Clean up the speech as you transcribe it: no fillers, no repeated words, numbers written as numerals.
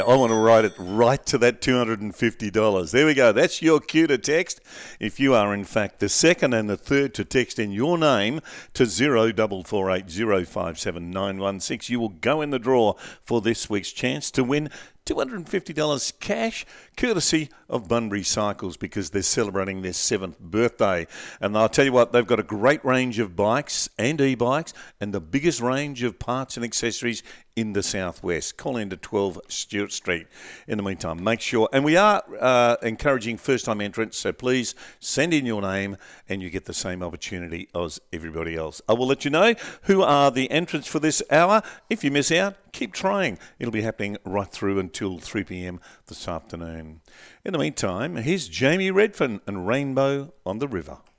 I want to write it right to that $250. There we go. That's your cue to text. If you are, in fact, the second and the third to text in your name to 0448057916, you will go in the draw for this week's chance to win $250 cash, courtesy of Bunbury Cycles, because they're celebrating their 7th birthday. And I'll tell you what, they've got a great range of bikes and e-bikes and the biggest range of parts and accessories in the southwest. Call in to 12 Stewart Street. In the meantime, make sure, and we are encouraging first-time entrants, so please send in your name and you get the same opportunity as everybody else. I will let you know who are the entrants for this hour. If you miss out, keep trying. It'll be happening right through until 3 p.m. this afternoon. In the meantime, here's Jamie Redfern and Rainbow on the River.